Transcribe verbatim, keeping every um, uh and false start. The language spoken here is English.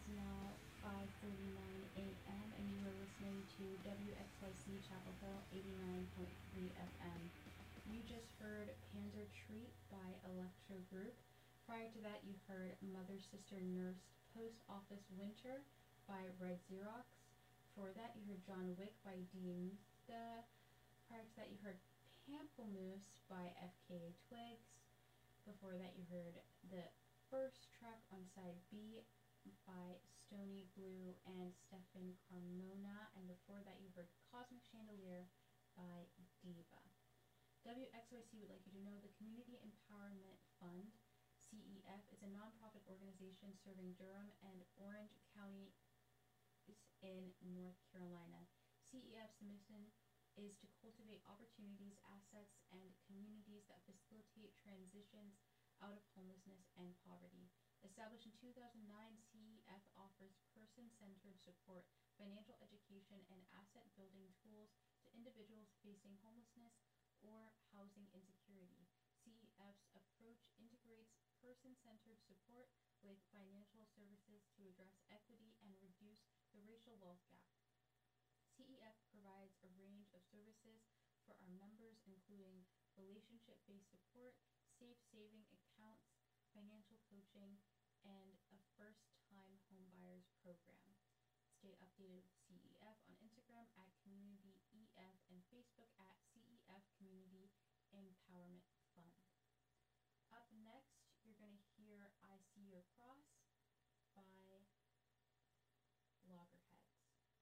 is now five thirty-nine a m and you are listening to W X Y C Chapel Hill eighty-nine point three F M. You just heard Panzer Treat by Electro Group. Prior to that, you heard Mother, Sister, Nurse, Post Office Winter by Red Xerox. Before that, you heard John Wick by D. Musta. Prior to that, you heard Pamplemousse by F K A Twigs. Before that, you heard the first track on side B by Stony Blue and Stefan Carmona, and before that you heard Cosmic Chandelier by Diva. W X Y C would like you to know the Community Empowerment Fund, C E F, is a nonprofit organization serving Durham and Orange County in North Carolina. C E F's mission is to cultivate opportunities, assets, and communities that facilitate transitions out of homelessness and poverty. Established in two thousand nine, C E F offers person-centered support, financial education, and asset-building tools to individuals facing homelessness or housing insecurity. C E F's approach integrates person-centered support with financial services to address equity and reduce the racial wealth gap. C E F provides a range of services for our members, including relationship-based support, safe saving accounts, financial coaching, and a first-time homebuyers program. Stay updated with C E F on Instagram at Community E F and Facebook at C E F Community Empowerment Fund. Up next, you're going to hear I See Your Cross by